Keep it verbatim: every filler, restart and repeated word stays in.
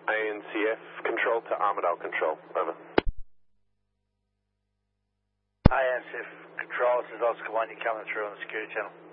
A N C F control to Armidale control, over. A N C F control, this is Oscar one, you're coming through on the security channel.